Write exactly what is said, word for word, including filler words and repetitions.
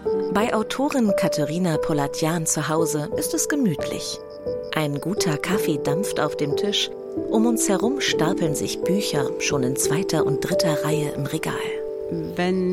Bei Autorin Katharina Polatjan zu Hause ist es gemütlich. Ein guter Kaffee dampft auf dem Tisch. Um uns herum stapeln sich Bücher schon in zweiter und dritter Reihe im Regal. Wenn